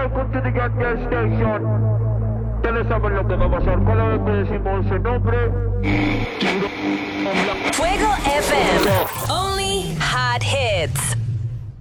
welcome to the Gas Station. Ustedes saben lo que va a pasar cada vez que decimos ese nombre. Fuego FM.